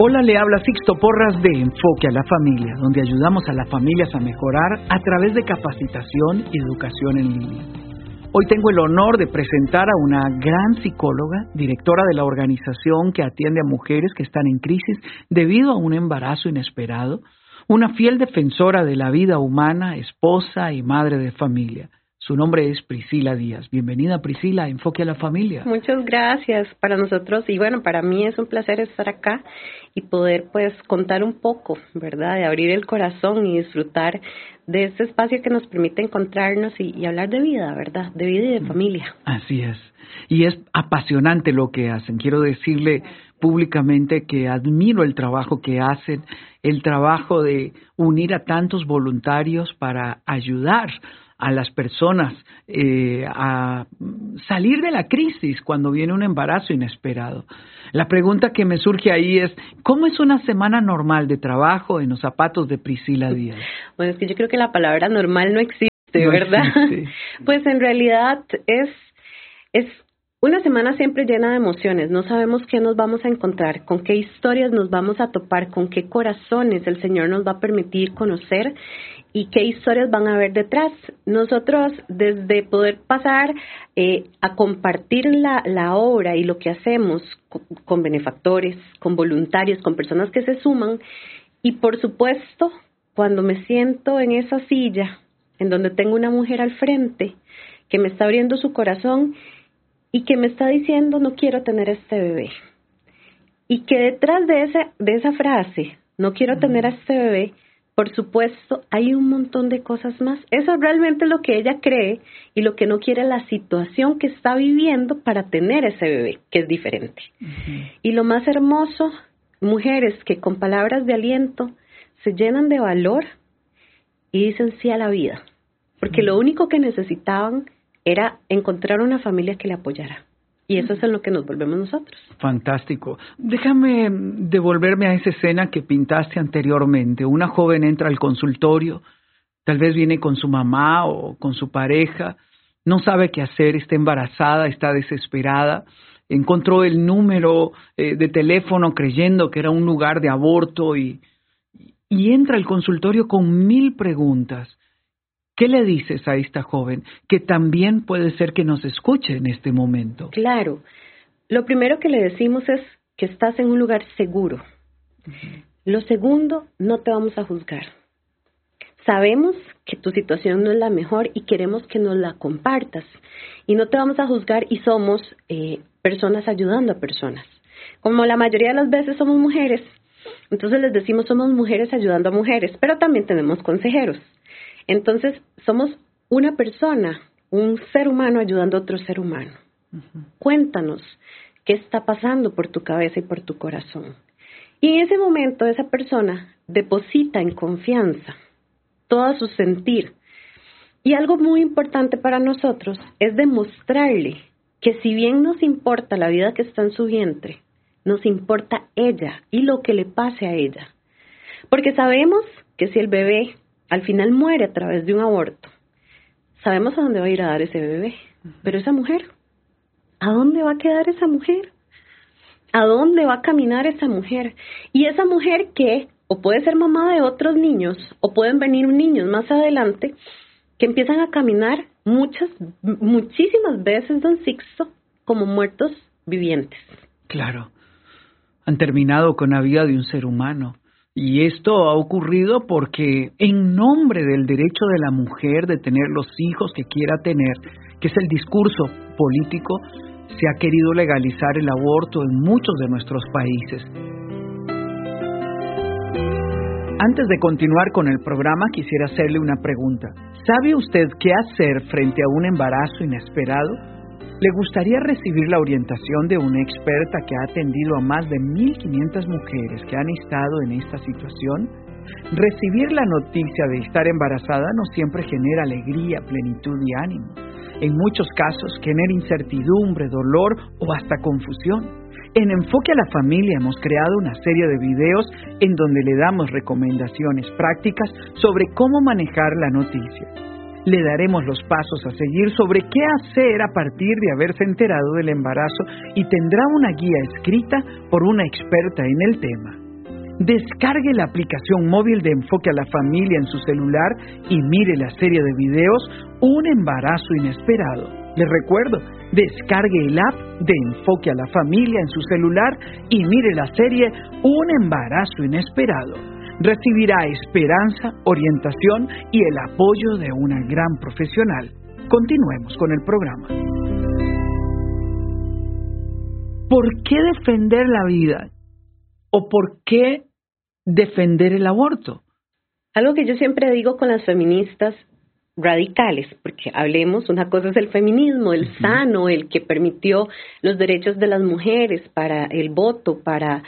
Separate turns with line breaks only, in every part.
Hola, le habla Sixto Porras de Enfoque a la Familia, donde ayudamos a las familias a mejorar a través de capacitación y educación en línea. Hoy tengo el honor de presentar a una gran psicóloga, directora de la organización que atiende a mujeres que están en crisis debido a un embarazo inesperado, una fiel defensora de la vida humana, esposa y madre de familia. Su nombre es Priscila Díaz. Bienvenida, Priscila, a Enfoque a la Familia.
Muchas gracias para nosotros y bueno, para mí es un placer estar acá y poder pues contar un poco, ¿verdad? De abrir el corazón y disfrutar de este espacio que nos permite encontrarnos y hablar de vida, ¿verdad? De vida y de familia.
Así es. Y es apasionante lo que hacen. Quiero decirle públicamente que admiro el trabajo que hacen, el trabajo de unir a tantos voluntarios para ayudar a las personas a salir de la crisis cuando viene un embarazo inesperado. La pregunta que me surge ahí es, ¿cómo es una semana normal de trabajo en los zapatos de Priscila Díaz?
Bueno, es que yo creo que la palabra normal no existe, ¿verdad?
Existe.
Pues en realidad es una semana siempre llena de emociones. No sabemos qué nos vamos a encontrar, con qué historias nos vamos a topar, con qué corazones el Señor nos va a permitir conocer y qué historias van a haber detrás. Nosotros, desde poder pasar a compartir la obra y lo que hacemos con benefactores, con voluntarios, con personas que se suman, y por supuesto, cuando me siento en esa silla, en donde tengo una mujer al frente, que me está abriendo su corazón y que me está diciendo, no quiero tener este bebé. Y que detrás de esa frase, no quiero tener a este bebé, por supuesto, hay un montón de cosas más. Eso es realmente lo que ella cree y lo que no quiere la situación que está viviendo para tener ese bebé, que es diferente. Y lo más hermoso, mujeres que con palabras de aliento se llenan de valor y dicen sí a la vida. Porque lo único que necesitaban era encontrar una familia que le apoyara. Y eso es en lo que nos volvemos nosotros.
Fantástico. Déjame devolverme a esa escena que pintaste anteriormente. Una joven entra al consultorio, tal vez viene con su mamá o con su pareja, no sabe qué hacer, está embarazada, está desesperada, encontró el número de teléfono creyendo que era un lugar de aborto y entra al consultorio con 1000 preguntas. ¿Qué le dices a esta joven que también puede ser que nos escuche en este momento?
Claro. Lo primero que le decimos es que estás en un lugar seguro. Lo segundo, no te vamos a juzgar. Sabemos que tu situación no es la mejor y queremos que nos la compartas. Y no te vamos a juzgar y somos personas ayudando a personas. Como la mayoría de las veces somos mujeres, entonces les decimos somos mujeres ayudando a mujeres, pero también tenemos consejeros. Entonces, somos una persona, un ser humano ayudando a otro ser humano. Cuéntanos qué está pasando por tu cabeza y por tu corazón. Y en ese momento, esa persona deposita en confianza todo su sentir. Y algo muy importante para nosotros es demostrarle que si bien nos importa la vida que está en su vientre, nos importa ella y lo que le pase a ella. Porque sabemos que si el bebé al final muere a través de un aborto, sabemos a dónde va a ir a dar ese bebé. Pero esa mujer, ¿a dónde va a quedar esa mujer? ¿A dónde va a caminar esa mujer? Y esa mujer que o puede ser mamá de otros niños, o pueden venir niños más adelante, que empiezan a caminar muchísimas veces, don Sixto, como muertos vivientes.
Claro, han terminado con la vida de un ser humano. Y esto ha ocurrido porque en nombre del derecho de la mujer de tener los hijos que quiera tener, que es el discurso político, se ha querido legalizar el aborto en muchos de nuestros países. Antes de continuar con el programa, quisiera hacerle una pregunta. ¿Sabe usted qué hacer frente a un embarazo inesperado? ¿Le gustaría recibir la orientación de una experta que ha atendido a más de 1,500 mujeres que han estado en esta situación? Recibir la noticia de estar embarazada no siempre genera alegría, plenitud y ánimo. En muchos casos genera incertidumbre, dolor o hasta confusión. En Enfoque a la Familia hemos creado una serie de videos en donde le damos recomendaciones prácticas sobre cómo manejar la noticia. Le daremos los pasos a seguir sobre qué hacer a partir de haberse enterado del embarazo y tendrá una guía escrita por una experta en el tema. Descargue la aplicación móvil de Enfoque a la Familia en su celular y mire la serie de videos Un embarazo inesperado. Les recuerdo, descargue el app de Enfoque a la Familia en su celular y mire la serie Un embarazo inesperado. Recibirá esperanza, orientación y el apoyo de una gran profesional. Continuemos con el programa. ¿Por qué defender la vida? ¿O por qué defender el aborto?
Algo que yo siempre digo con las feministas radicales, porque hablemos, una cosa es el feminismo, el sano, el que permitió los derechos de las mujeres para el voto, para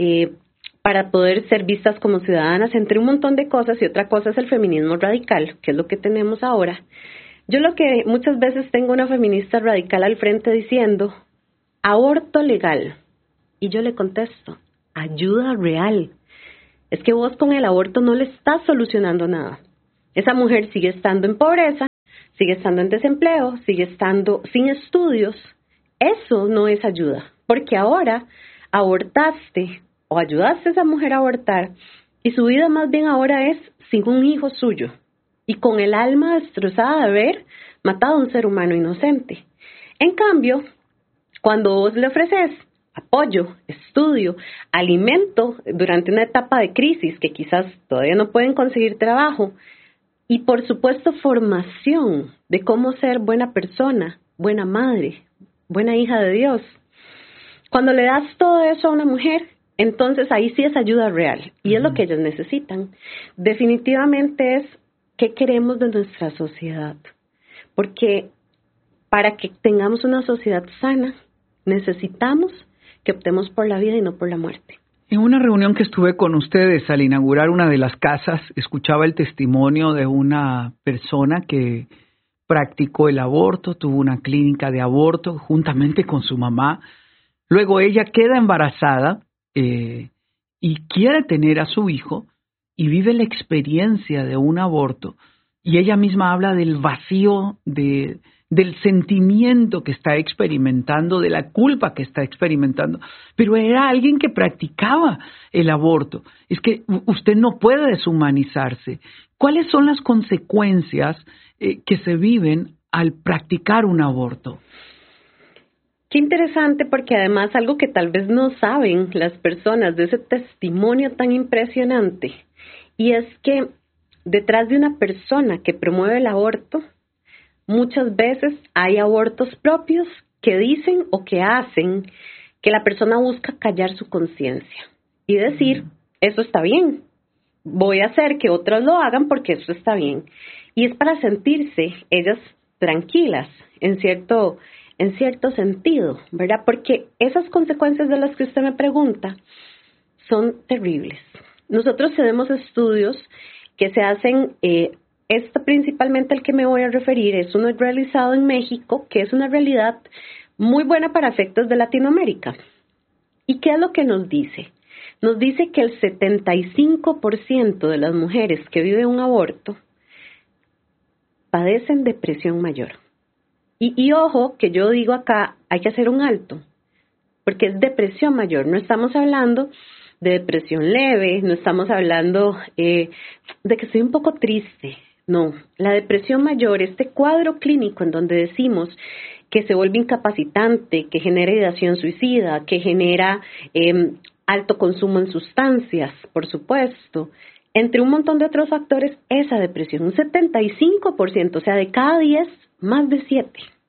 poder ser vistas como ciudadanas, entre un montón de cosas, y otra cosa es el feminismo radical, que es lo que tenemos ahora. Yo lo que muchas veces tengo una feminista radical al frente diciendo, aborto legal, y yo le contesto, ayuda real. Es que vos con el aborto no le estás solucionando nada. Esa mujer sigue estando en pobreza, sigue estando en desempleo, sigue estando sin estudios. Eso no es ayuda, porque ahora abortaste o ayudaste a esa mujer a abortar y su vida más bien ahora es sin un hijo suyo y con el alma destrozada de haber matado a un ser humano inocente. En cambio, cuando vos le ofreces apoyo, estudio, alimento durante una etapa de crisis que quizás todavía no pueden conseguir trabajo y por supuesto formación de cómo ser buena persona, buena madre, buena hija de Dios. Cuando le das todo eso a una mujer, entonces ahí sí es ayuda real y es lo que ellos necesitan. Definitivamente es qué queremos de nuestra sociedad, porque para que tengamos una sociedad sana necesitamos que optemos por la vida y no por la muerte.
En una reunión que estuve con ustedes al inaugurar una de las casas, escuchaba el testimonio de una persona que practicó el aborto, tuvo una clínica de aborto juntamente con su mamá. Luego ella queda embarazada y quiere tener a su hijo y vive la experiencia de un aborto. Y ella misma habla del vacío, del sentimiento que está experimentando, de la culpa que está experimentando, pero era alguien que practicaba el aborto. Es que usted no puede deshumanizarse. ¿Cuáles son las consecuencias que se viven al practicar un aborto?
Qué interesante, porque además algo que tal vez no saben las personas de ese testimonio tan impresionante, y es que detrás de una persona que promueve el aborto, muchas veces hay abortos propios que dicen o que hacen que la persona busca callar su conciencia y decir, eso está bien, voy a hacer que otros lo hagan porque eso está bien. Y es para sentirse ellas tranquilas en cierto sentido, ¿verdad? Porque esas consecuencias de las que usted me pregunta son terribles. Nosotros tenemos estudios que se hacen. Esto principalmente el que me voy a referir es uno realizado en México, que es una realidad muy buena para efectos de Latinoamérica. ¿Y qué es lo que nos dice? Nos dice que el 75% de las mujeres que viven un aborto padecen depresión mayor. Y ojo, que yo digo acá, hay que hacer un alto, porque es depresión mayor. No estamos hablando de depresión leve, no estamos hablando de que estoy un poco triste. No, la depresión mayor, este cuadro clínico en donde decimos que se vuelve incapacitante, que genera ideación suicida, que genera alto consumo en sustancias, por supuesto, entre un montón de otros factores, esa depresión, un 75%, o sea, de cada 10, más de 7.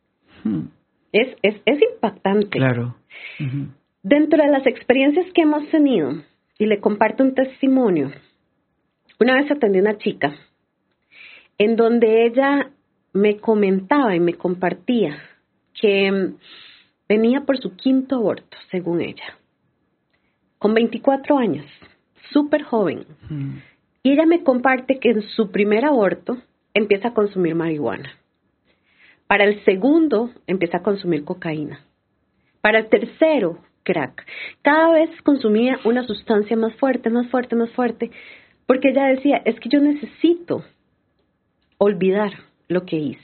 Es impactante.
Claro.
Dentro de las experiencias que hemos tenido, y le comparto un testimonio, una vez atendí a una chica en donde ella me comentaba y me compartía que venía por su 5º aborto, según ella, con 24 años, súper joven. Y ella me comparte que en su primer aborto empieza a consumir marihuana. Para el segundo empieza a consumir cocaína. Para el tercero, crack. Cada vez consumía una sustancia más fuerte, más fuerte, más fuerte, porque ella decía, es que yo necesito olvidar lo que hice.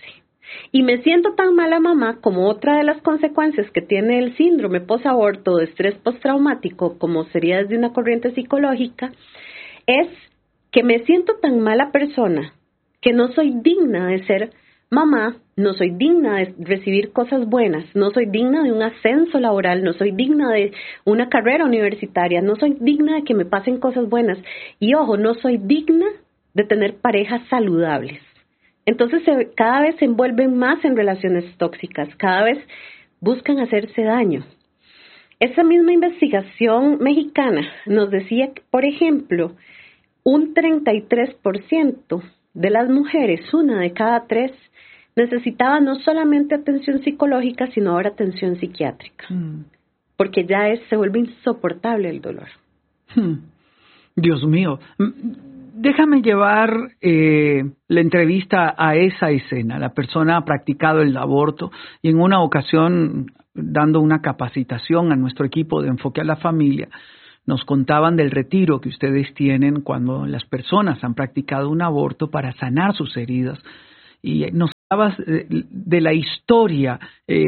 Y me siento tan mala mamá como otra de las consecuencias que tiene el síndrome posaborto de estrés postraumático, como sería desde una corriente psicológica, es que me siento tan mala persona que no soy digna de ser mamá, no soy digna de recibir cosas buenas, no soy digna de un ascenso laboral, no soy digna de una carrera universitaria, no soy digna de que me pasen cosas buenas. Y ojo, no soy digna de tener parejas saludables. Entonces cada vez se envuelven más en relaciones tóxicas, cada vez buscan hacerse daño. Esa misma investigación mexicana nos decía que, por ejemplo, un 33% de las mujeres, 1 de cada 3, necesitaba no solamente atención psicológica, sino ahora atención psiquiátrica, porque ya se vuelve insoportable el dolor.
Dios mío, déjame llevar la entrevista a esa escena. La persona ha practicado el aborto y en una ocasión, dando una capacitación a nuestro equipo de Enfoque a la Familia, nos contaban del retiro que ustedes tienen cuando las personas han practicado un aborto para sanar sus heridas. Y nos hablabas de la historia,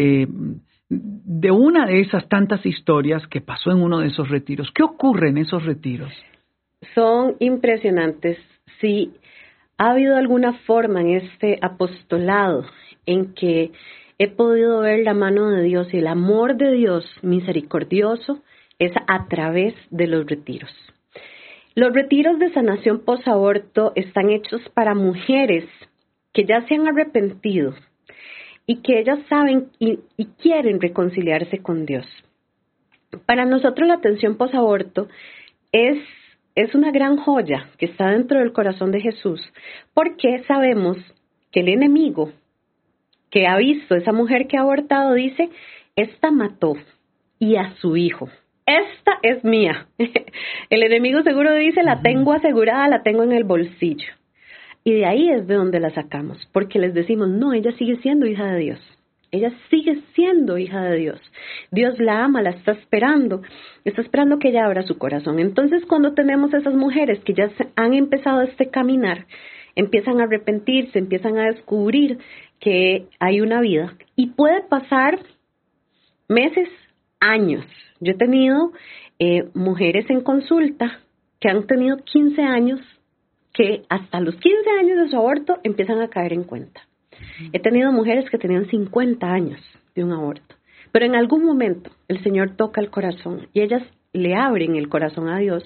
de una de esas tantas historias que pasó en uno de esos retiros. ¿Qué ocurre en esos retiros?
Son impresionantes. Si ha habido alguna forma en este apostolado en que he podido ver la mano de Dios y el amor de Dios misericordioso, es a través de los retiros. Los retiros de sanación posaborto están hechos para mujeres que ya se han arrepentido y que ellas saben y quieren reconciliarse con Dios. Para nosotros la atención posaborto es una gran joya que está dentro del corazón de Jesús, porque sabemos que el enemigo que ha visto a esa mujer que ha abortado dice, esta mató y a su hijo. Esta es mía. El enemigo seguro dice, la tengo asegurada, la tengo en el bolsillo. Y de ahí es de donde la sacamos, porque les decimos, no, ella sigue siendo hija de Dios. Ella sigue siendo hija de Dios. Dios la ama, la está esperando que ella abra su corazón. Entonces, cuando tenemos esas mujeres que ya han empezado este caminar, empiezan a arrepentirse, empiezan a descubrir que hay una vida. Y puede pasar meses, años. Yo he tenido mujeres en consulta que han tenido 15 años, que hasta los 15 años de su aborto empiezan a caer en cuenta. He tenido mujeres que tenían 50 años de un aborto, pero en algún momento el Señor toca el corazón y ellas le abren el corazón a Dios.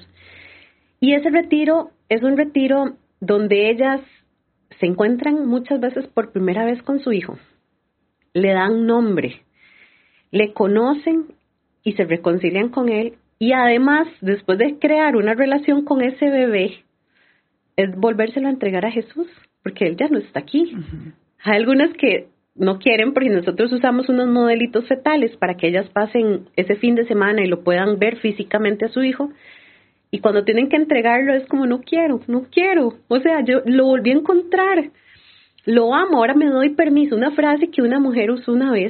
Y ese retiro es un retiro donde ellas se encuentran muchas veces por primera vez con su hijo, le dan nombre, le conocen y se reconcilian con él, y además, después de crear una relación con ese bebé, es volvérselo a entregar a Jesús, porque él ya no está aquí. Hay algunas que no quieren, porque nosotros usamos unos modelitos fetales para que ellas pasen ese fin de semana y lo puedan ver físicamente a su hijo, y cuando tienen que entregarlo es como, no quiero, o sea, yo lo volví a encontrar, lo amo, ahora me doy permiso. Una frase que una mujer usó una vez,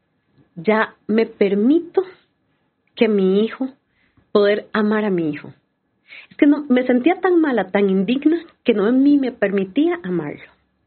ya me permito que mi hijo, poder amar a mi hijo. Es que no, me sentía tan mala, tan indigna, que no en mí me permitía amarlo.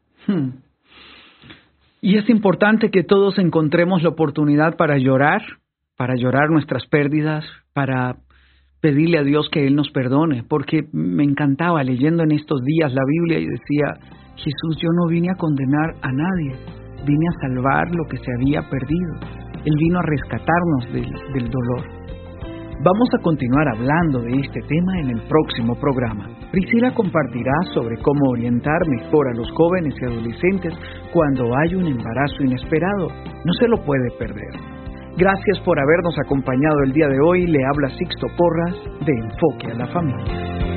Y es importante que todos encontremos la oportunidad para llorar nuestras pérdidas, para pedirle a Dios que Él nos perdone, porque me encantaba leyendo en estos días la Biblia y decía, Jesús, yo no vine a condenar a nadie, vine a salvar lo que se había perdido. Él vino a rescatarnos del dolor. Vamos a continuar hablando de este tema en el próximo programa. Priscila compartirá sobre cómo orientar mejor a los jóvenes y adolescentes cuando hay un embarazo inesperado. No se lo puede perder. Gracias por habernos acompañado el día de hoy. Le habla Sixto Porras de Enfoque a la Familia.